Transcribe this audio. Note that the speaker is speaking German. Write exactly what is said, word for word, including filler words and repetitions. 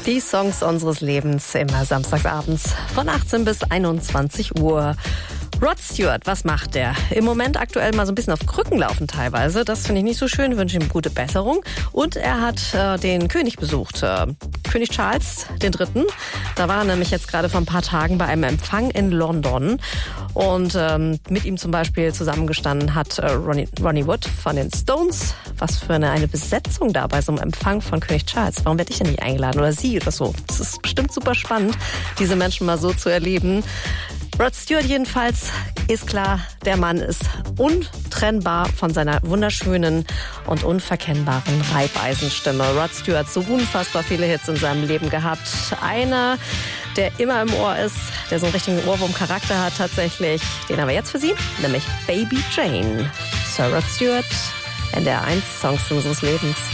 Die Songs unseres Lebens immer samstagsabends von achtzehn bis einundzwanzig Uhr. Rod Stewart, was macht der? Im Moment aktuell mal so ein bisschen auf Krücken laufen teilweise. Das finde ich nicht so schön, wünsche ihm gute Besserung. Und er hat äh, den König besucht, äh, König Charles den Dritten. Da war er nämlich jetzt gerade vor ein paar Tagen bei einem Empfang in London. Und ähm, mit ihm zum Beispiel zusammengestanden hat äh, Ronnie, Ronnie Wood von den Stones. Was für eine, eine Besetzung da bei so einem Empfang von König Charles. Warum werde ich denn nicht eingeladen oder sie oder so? Das ist bestimmt super spannend, diese Menschen mal so zu erleben. Rod Stewart jedenfalls ist klar, der Mann ist untrennbar von seiner wunderschönen und unverkennbaren Reibeisenstimme. Rod Stewart, so unfassbar viele Hits in seinem Leben gehabt. Einer, der immer im Ohr ist, der so einen richtigen Ohrwurm-Charakter hat tatsächlich. Den haben wir jetzt für Sie, nämlich Baby Jane. Sir Rod Stewart, N D R eins, Songs unseres Lebens.